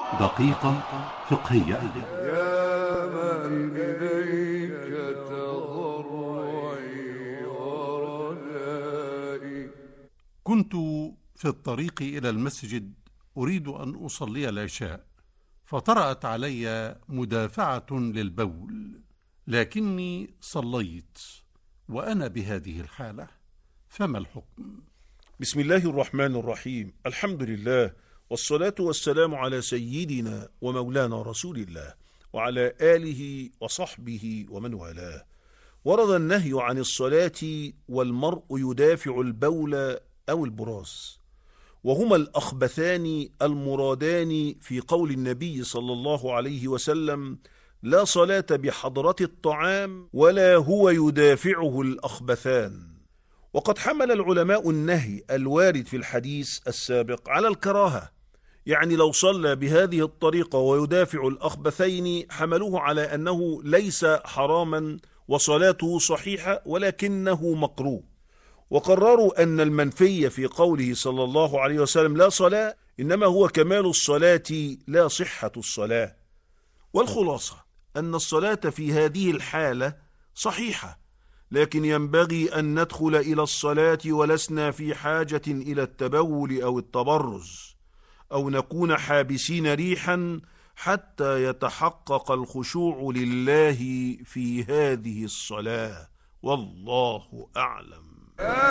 دقيقة فقهية. يا من إليك تضرعي ورجائي. كنت في الطريق إلى المسجد أريد أن أصلي العشاء، فطرأت علي مدافعة للبول، لكني صليت وأنا بهذه الحالة، فما الحكم؟ بسم الله الرحمن الرحيم. الحمد لله، والصلاة والسلام على سيدنا ومولانا رسول الله وعلى آله وصحبه ومن والاه. ورد النهي عن الصلاة والمرء يدافع البول أو البراز، وهما الأخبثان المرادان في قول النبي صلى الله عليه وسلم: لا صلاة بحضرة الطعام ولا هو يدافعه الأخبثان. وقد حمل العلماء النهي الوارد في الحديث السابق على الكراهة، يعني لو صلى بهذه الطريقة ويدافع الأخبثين حملوه على أنه ليس حراما وصلاته صحيحة، ولكنه مكروه. وقرروا أن المنفي في قوله صلى الله عليه وسلم لا صلاة إنما هو كمال الصلاة لا صحة الصلاة. والخلاصة أن الصلاة في هذه الحالة صحيحة، لكن ينبغي أن ندخل إلى الصلاة ولسنا في حاجة إلى التبول أو التبرز، أو نكون حابسين ريحا حتى يتحقق الخشوع لله في هذه الصلاة. والله أعلم.